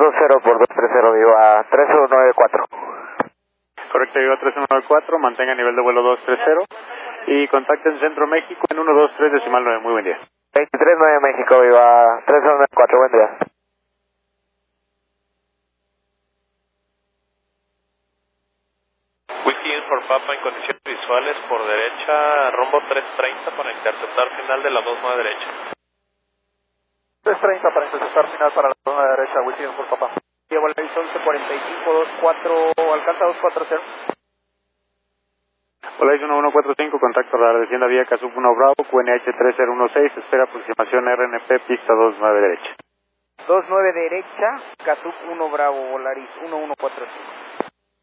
20 por 230, viva 3194. Correcto, viva 3194, mantenga nivel de vuelo 230 y contacten Centro México en 123 decimal 9. Muy buen día. 239 México, viva 3194, buen día. Wiki for Papa en condiciones visuales por derecha, rumbo 330 para interceptar final de la 29 derecha. 330 para interceptar final para la zona derecha, Wiki for Papa. Llevo el 1145, 24, alcanza 240. Hola, es 1145, contacto radar, descienda vía Casup 1 Bravo, QNH 3016, espera aproximación RNP, pista 29 derecha. 29 derecha, Casup 1 Bravo, Volaris 1145.